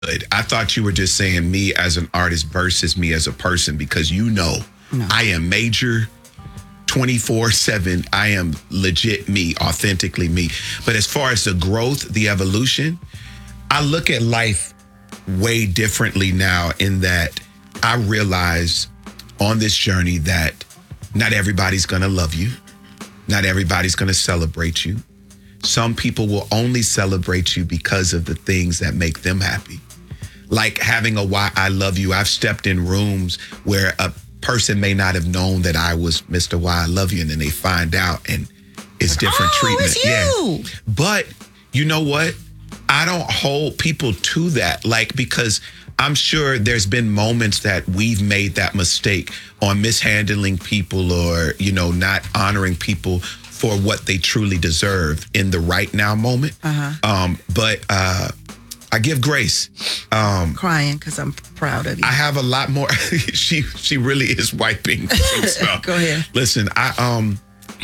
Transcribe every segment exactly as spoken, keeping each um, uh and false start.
I thought you were just saying me as an artist versus me as a person, because you know no. I am major twenty-four seven. I am legit me, authentically me. But as far as the growth, the evolution, I look at life way differently now, in that I realize on this journey that not everybody's going to love you. Not everybody's going to celebrate you. Some people will only celebrate you because of the things that make them happy. Like having a why I love you. I've stepped in rooms where a person may not have known that I was Mister Why I Love You, and then they find out and it's different oh, treatment. It's you. Yeah. But you know what? I don't hold people to that, like, because I'm sure there's been moments that we've made that mistake on mishandling people, or, you know, not honoring people for what they truly deserve in the right now moment. Uh-huh. Um, but uh, I give grace. Um, Crying because I'm proud of you. I have a lot more. she she really is wiping some stuff. Go ahead. Listen, I um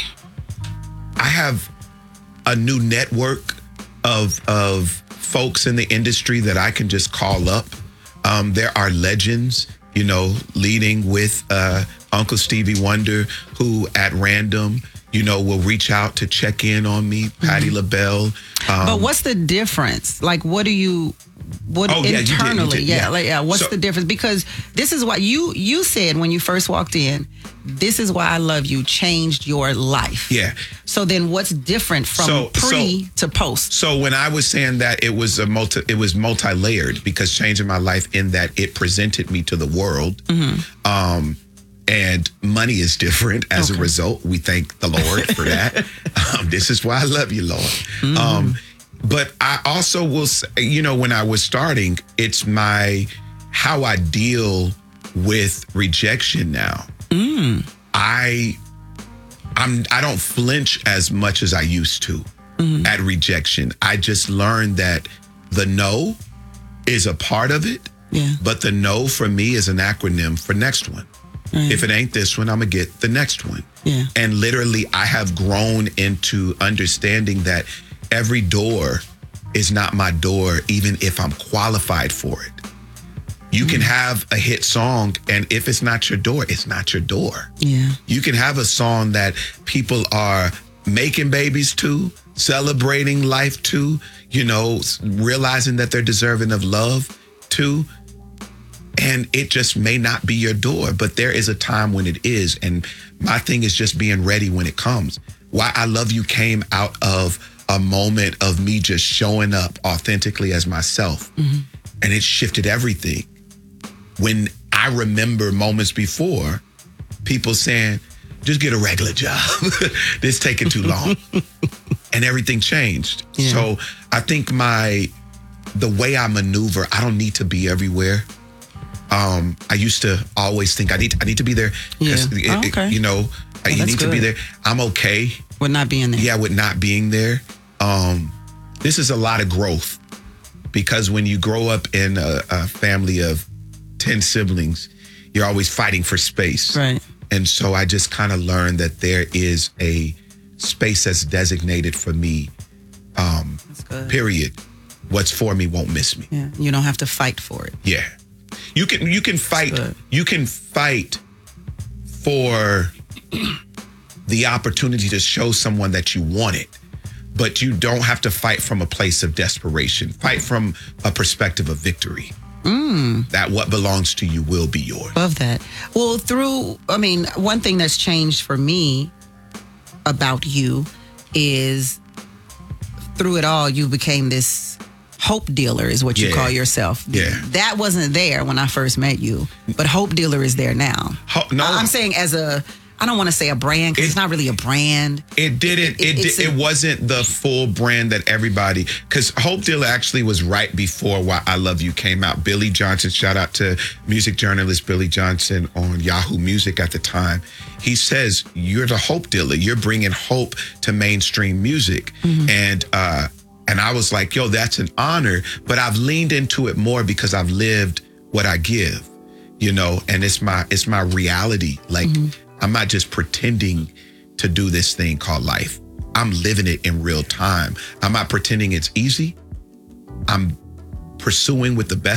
I have a new network of of folks in the industry that I can just call up. Um, there are legends, you know, leading with uh, Uncle Stevie Wonder, who at random, you know, will reach out to check in on me, Patti mm-hmm. LaBelle. Um, but what's the difference? Like, what do you, what oh, yeah, internally? You did, you did, yeah, yeah. Like, yeah. What's so, the difference? Because this is what you you said when you first walked in. This is why I love you. Changed your life. Yeah. So then, what's different from so, pre so, to post? So when I was saying that, it was a multi, it was multi-layered, because changing my life in that it presented me to the world. Mm-hmm. Um, And money is different as okay. a result. We thank the Lord for that. um, this is why I love you, Lord. Mm-hmm. Um, but I also will say, you know, when I was starting, it's my, how I deal with rejection now. Mm. I, I'm, I don't flinch as much as I used to mm-hmm. at rejection. I just learned that the no is a part of it. Yeah. But the no for me is an acronym for next one. Right. If it ain't this one, I'm going to get the next one. Yeah. And literally, I have grown into understanding that every door is not my door, even if I'm qualified for it. You mm. can have a hit song, and if it's not your door, it's not your door. Yeah. You can have a song that people are making babies to, celebrating life to, you know, realizing that they're deserving of love to. And it just may not be your door, but there is a time when it is. And my thing is just being ready when it comes. Why I Love You came out of a moment of me just showing up authentically as myself. Mm-hmm. And it shifted everything. When I remember moments before, people saying, just get a regular job. This taking too long. And everything changed. Yeah. So I think my, the way I maneuver, I don't need to be everywhere. Um, I used to always think I need I need to be there because yeah. oh, okay. you know oh, you need good. to be there. I'm okay with not being there. Yeah, with not being there. Um, this is a lot of growth, because when you grow up in a, a family of ten siblings, you're always fighting for space. Right. And so I just kind of learned that there is a space that's designated for me. Um, that's good. Period. What's for me won't miss me. Yeah. You don't have to fight for it. Yeah. You can you can fight you can fight for the opportunity to show someone that you want it, but you don't have to fight from a place of desperation. Fight from a perspective of victory. Mm. That what belongs to you will be yours. Love that. Well, through I mean, one thing that's changed for me about you is through it all, you became this hope dealer is what you yeah. call yourself. Yeah. That wasn't there when I first met you, but hope dealer is there now. Ho- no. I'm saying as a, I don't want to say a brand because it, it's not really a brand. It didn't, it, it, it, it, a, it wasn't the full brand that everybody, because Hope Dealer actually was right before Why I Love You came out. Billy Johnson, shout out to music journalist Billy Johnson on Yahoo Music at the time. He says, you're the hope dealer. You're bringing hope to mainstream music. Mm-hmm. And, uh, And I was like, yo, that's an honor. But I've leaned into it more because I've lived what I give, you know, and it's my it's my reality. Like, mm-hmm. I'm not just pretending to do this thing called life. I'm living it in real time. I'm not pretending it's easy. I'm pursuing with the best